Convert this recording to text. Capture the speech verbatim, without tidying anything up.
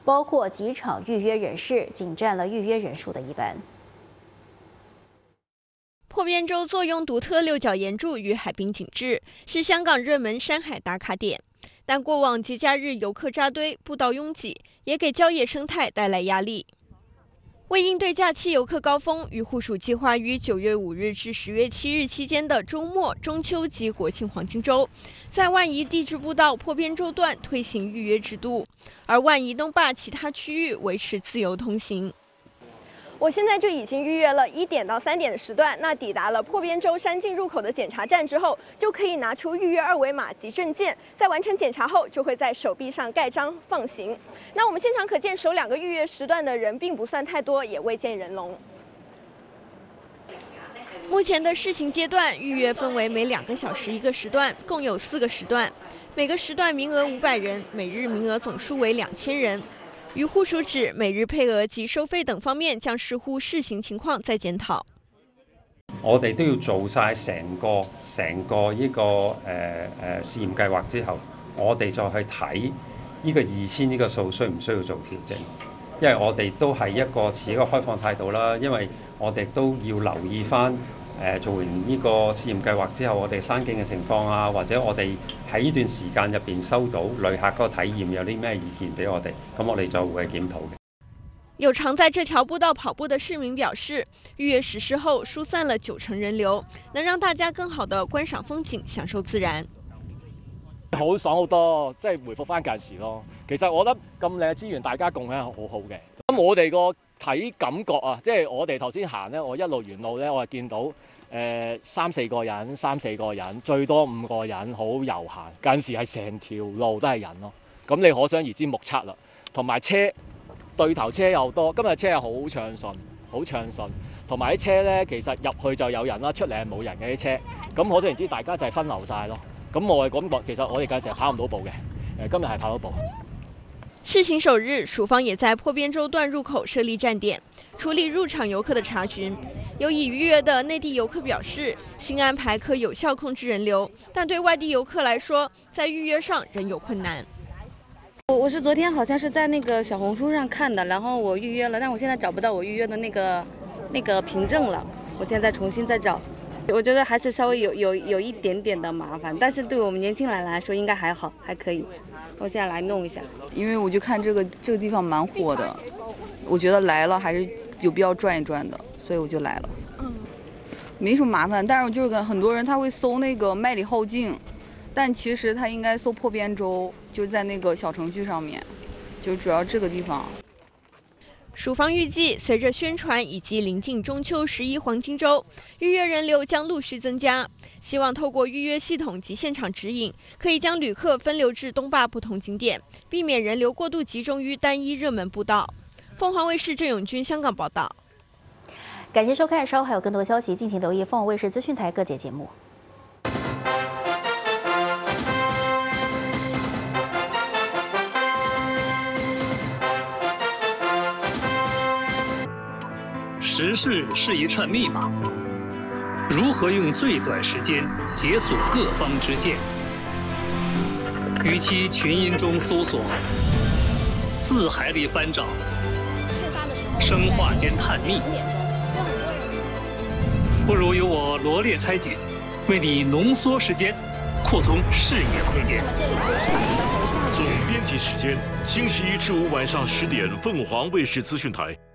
包括几场预约人士仅占了预约人数的一半。 破边洲坐拥独特六角岩柱与海滨景致，是香港热门山海打卡点。但过往节假日游客扎堆，步道拥挤，也给郊野生态带来压力。为应对假期游客高峰，渔护署计划于九月五日至十月七日期间的周末、中秋及国庆黄金周，在万宜地质步道破边洲段推行预约制度，而万宜东坝其他区域维持自由通行。 我现在就已经预约了一点到三点的时段，那抵达了破边洲山径入口的检查站之后，就可以拿出预约二维码及证件，在完成检查后，就会在手臂上盖章放行。那我们现场可见，首两个预约时段的人并不算太多，也未见人龙。 目前的试行阶段，预约分为每两个小时一个时段，共有四个时段，每个时段名额五百人，每日名额总数为两千人。渔护署指，每日配额及收費等方面將視乎試行情況再檢討。 我哋都要做晒成個成個呢個誒誒試驗計劃之後，我哋再去睇呢個二千呢個數需唔需要做調整，因為我哋都係一個持一個開放態度啦，因為我哋都要留意翻。誒做完呢個試驗計劃之後，我哋山徑嘅情況啊，或者我哋喺呢段時間入邊收到旅客嗰個體驗有啲咩意見俾我哋，咁我哋就會檢討嘅。 有常在這條步道跑步的市民表示，預約實施後疏散了九成人流，能讓大家更好地觀賞風景，享受自然。 好爽好多，即係回復翻近時咯。其實我覺得咁靚嘅資源，大家共享係好好嘅。咁我哋個睇感覺啊，即係我哋頭先行咧，我一路沿路咧，我係見到誒、呃、三四個人，三四個人，最多五個人，好悠閒。近時係成條路都係人咯，咁你可想而知目測啦。同埋車對頭車又多，今日車係好暢順，好暢順。同埋啲車咧，其實入去就有人啦，出嚟係冇人嘅啲車。咁可想而知，大家就係分流晒咯。咁我係感覺，其實我哋近時係跑唔到步嘅，誒今日係跑到步。 試行首日，署方也在破邊洲段入口設立站點，處理入場遊客的查詢。有已預約的內地遊客表示，新安排可有效控制人流，但對外地遊客來說，在預約上仍有困難。 我我是昨天好像是在那個小紅書上看的，然後我預約了，但我現在找不到我預約的那個那個憑證了，我現在重新再找。我覺得還是稍微有有有一點點的麻煩，但是對我們年輕人來說應該還好，還可以。我現在來弄一下， 因為我就看這個這個地方蠻火的，我覺得來了還是有必要轉一轉的，所以我就來了。嗯，沒什麼麻煩，但是就是跟很多人他會搜那個麥理浩徑，但其實他應該搜破邊洲，就在那個小程序上面，就主要這個地方。 署方預計，隨着宣傳以及臨近中秋十一黃金週，預約人流將陸續增加。希望透過預約系統及現場指引，可以將旅客分流至東壩不同景點，避免人流過度集中於單一熱門步道。鳳凰衛視鄭永軍香港報道。 感謝收看，稍後還有更多消息，敬請留意鳳凰衛視資訊台各節節目。 时事是一串密码，如何用最短时间解锁各方之见？与其群音中搜索，字海里翻找，生化间探秘，不如由我罗列拆解，为你浓缩时间，扩充视野空间。 总编辑时间：星期一至五晚上十点，凤凰卫视资讯台。